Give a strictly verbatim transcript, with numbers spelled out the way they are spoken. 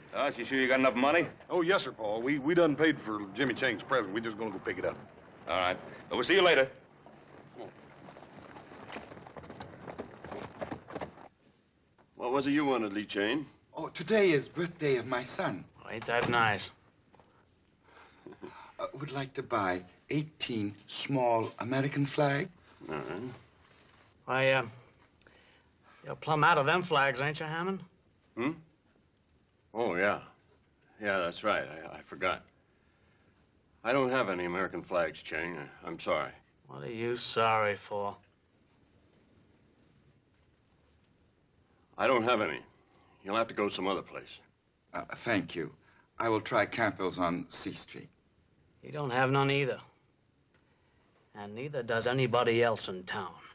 Doss, you sure you got enough money? Oh, yes, sir, Paul. We, we done paid for Jimmy Chang's present. We're just gonna go pick it up. All right. Well, we'll see you later. What was it you wanted, Lee Chang? Oh, today is birthday of my son. Oh, ain't that nice? uh, would like to buy eighteen small American flags. All right. Why, uh, you're plumb out of them flags, ain't you, Hammond? Hmm? Oh, yeah. Yeah, that's right. I, I forgot. I don't have any American flags, Chang. I, I'm sorry. What are you sorry for? I don't have any. You'll have to go some other place. Uh, thank you. I will try Campbell's on C Street. You don't have none either. And neither does anybody else in town.